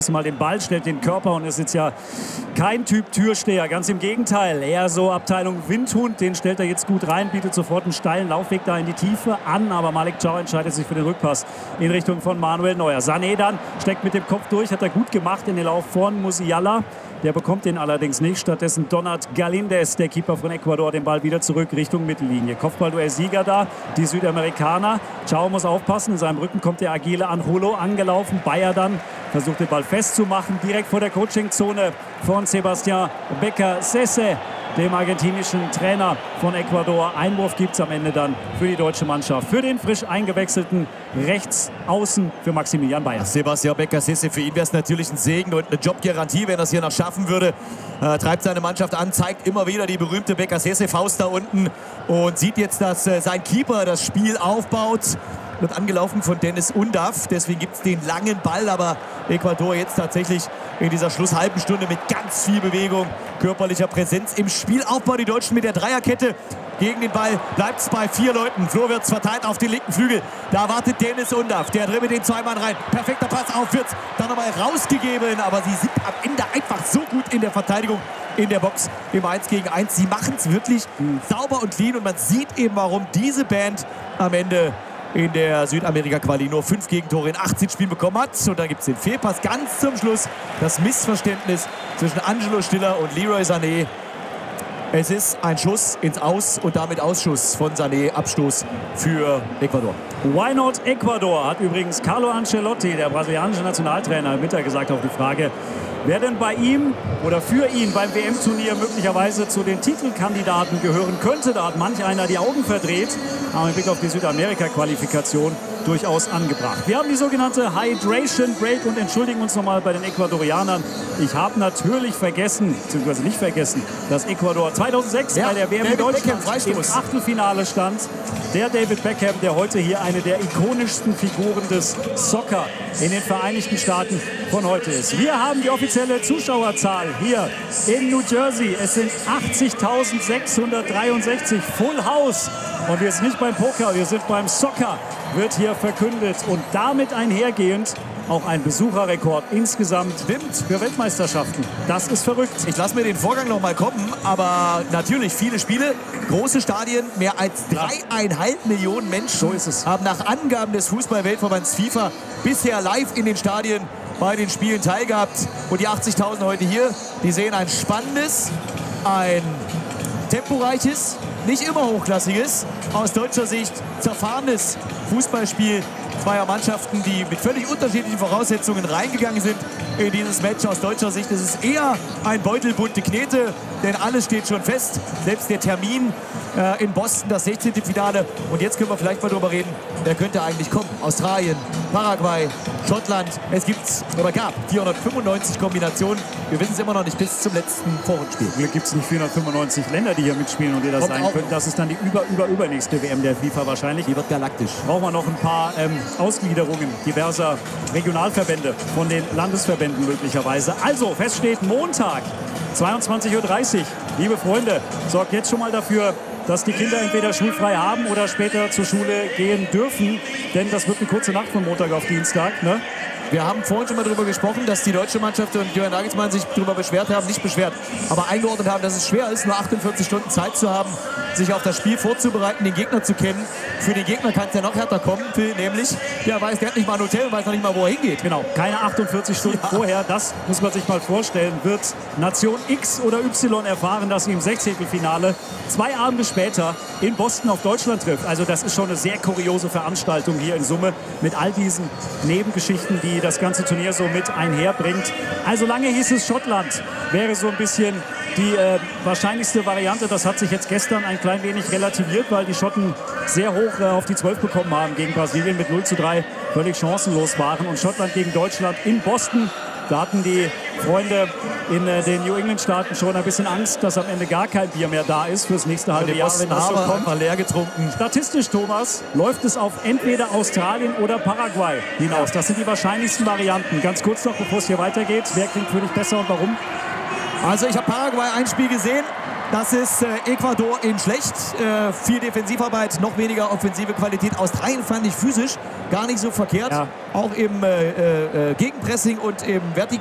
mal den Ball, stellt den Körper und ist jetzt ja kein Typ Türsteher, ganz im Gegenteil. Eher so Abteilung Windhund, den stellt er jetzt gut rein, bietet sofort einen steilen Laufweg da in die Tiefe an, aber Malik Thiaw entscheidet sich für den Rückpass in Richtung von Manuel Neuer. Sané dann steckt mit dem Kopf durch, hat er gut gemacht in den Lauf von Musiala. Der bekommt den allerdings nicht. Stattdessen donnert Galíndez, der Keeper von Ecuador, den Ball wieder zurück Richtung Mittellinie. Kopfballduell-Sieger da, die Südamerikaner. Thiaw muss aufpassen, in seinem Rücken kommt der agile Anjolo angelaufen. Bayer dann versucht den Ball festzumachen, direkt vor der Coachingzone von Sebastián Beccacece, dem argentinischen Trainer von Ecuador. Einwurf gibt es am Ende dann für die deutsche Mannschaft, für den frisch eingewechselten Rechtsaußen für Maximilian Bayer. Sebastián Beccacece, für ihn wäre es natürlich ein Segen und eine Jobgarantie, wenn er es hier noch schaffen würde. Treibt seine Mannschaft an, zeigt immer wieder die berühmte Beccacece-Faust da unten und sieht jetzt, dass sein Keeper das Spiel aufbaut. Wird angelaufen von Dennis Undav, deswegen gibt es den langen Ball, aber Ecuador jetzt tatsächlich in dieser Schlusshalben Stunde mit ganz viel Bewegung, körperlicher Präsenz im Spielaufbau. Die Deutschen mit der Dreierkette gegen den Ball, bleibt es bei 4 Leuten. Flo wird es verteilt auf den linken Flügel, da wartet Dennis Undav, der dribbelt den Zweimann rein, perfekter Pass auf Wirtz, dann nochmal rausgegeben, aber sie sind am Ende einfach so gut in der Verteidigung, in der Box im 1 gegen 1. Sie machen es wirklich sauber und clean und man sieht eben, warum diese Band am Ende in der Südamerika-Quali nur 5 Gegentore in 18 Spielen bekommen hat. Und dann gibt es den Fehlpass ganz zum Schluss. Das Missverständnis zwischen Angelo Stiller und Leroy Sané. Es ist ein Schuss ins Aus und damit Ausschuss von Sané. Abstoß für Ecuador. Why not Ecuador, hat übrigens Carlo Ancelotti, der brasilianische Nationaltrainer, im Mittag gesagt auf die Frage, wer denn bei ihm oder für ihn beim WM-Turnier möglicherweise zu den Titelkandidaten gehören könnte. Da hat manch einer die Augen verdreht, aber mit Blick auf die Südamerika-Qualifikation durchaus angebracht. Wir haben die sogenannte Hydration Break und entschuldigen uns nochmal bei den Ecuadorianern. Ich habe natürlich vergessen, beziehungsweise nicht vergessen, dass Ecuador 2006 bei der WM in Deutschland im Achtelfinale stand. Der David Beckham, der heute hier eine der ikonischsten Figuren des Soccer in den Vereinigten Staaten von heute ist. Wir haben die offizielle Zuschauerzahl hier in New Jersey. Es sind 80.663, Full House. Und wir sind nicht beim Poker, wir sind beim Soccer, wird hier verkündet. Und damit einhergehend auch ein Besucherrekord insgesamt für Weltmeisterschaften. Das ist verrückt. Ich lasse mir den Vorgang noch mal kommen, aber natürlich viele Spiele, große Stadien, mehr als 3,5 Millionen Menschen haben nach Angaben des Fußball-Weltverbands FIFA bisher live in den Stadien bei den Spielen teilgehabt. Und die 80.000 heute hier, die sehen ein spannendes, ein temporeiches, nicht immer hochklassiges, aus deutscher Sicht zerfahrenes Fußballspiel zweier Mannschaften, die mit völlig unterschiedlichen Voraussetzungen reingegangen sind in dieses Match. Aus deutscher Sicht ist es eher ein Beutel bunte Knete, denn alles steht schon fest. Selbst der Termin in Boston, das 16. Finale. Und jetzt können wir vielleicht mal drüber reden, wer könnte eigentlich kommen. Australien, Paraguay, Schottland. Es gibt oder gab 495 Kombinationen. Wir wissen es immer noch nicht bis zum letzten Vorrundenspiel. Glück gibt es nicht 495 Länder, die hier mitspielen und die das sein können. Das ist dann die übernächste WM der FIFA wahrscheinlich. Die wird galaktisch. Brauchen wir noch ein paar Ausgliederungen diverser Regionalverbände von den Landesverbänden möglicherweise. Also, fest steht Montag, 22:30 Uhr. Liebe Freunde, sorgt jetzt schon mal dafür, dass die Kinder entweder schulfrei haben oder später zur Schule gehen dürfen. Denn das wird eine kurze Nacht von Montag auf Dienstag. Ne? Wir haben vorhin schon mal darüber gesprochen, dass die deutsche Mannschaft und Julian Nagelsmann sich darüber beschwert haben, nicht beschwert, aber eingeordnet haben, dass es schwer ist, nur 48 Stunden Zeit zu haben, sich auf das Spiel vorzubereiten, den Gegner zu kennen. Für den Gegner kann es ja noch härter kommen, nämlich, der hat nicht mal ein Hotel und weiß noch nicht mal, wo er hingeht. Genau, keine 48 Stunden vorher, das muss man sich mal vorstellen, wird Nation X oder Y erfahren, dass sie im 16. Finale 2 Abende später in Boston auf Deutschland trifft. Also das ist schon eine sehr kuriose Veranstaltung hier in Summe mit all diesen Nebengeschichten, die das ganze Turnier so mit einherbringt. Also lange hieß es, Schottland wäre so ein bisschen die wahrscheinlichste Variante. Das hat sich jetzt gestern ein klein wenig relativiert, weil die Schotten sehr hoch auf die 12 bekommen haben gegen Brasilien mit 0:3 völlig chancenlos waren. Und Schottland gegen Deutschland in Boston, da hatten die Freunde in den New England-Staaten schon ein bisschen Angst, dass am Ende gar kein Bier mehr da ist fürs nächste halbe Jahr, wenn das so kommt. Leer getrunken. Statistisch, Thomas, läuft es auf entweder Australien oder Paraguay hinaus. Das sind die wahrscheinlichsten Varianten. Ganz kurz noch, bevor es hier weitergeht, wer klingt für dich besser und warum? Also ich habe Paraguay ein Spiel gesehen. Das ist Ecuador in schlecht. Viel Defensivarbeit, noch weniger offensive Qualität. Australien fand ich physisch gar nicht so verkehrt. Ja. Auch im Gegenpressing und im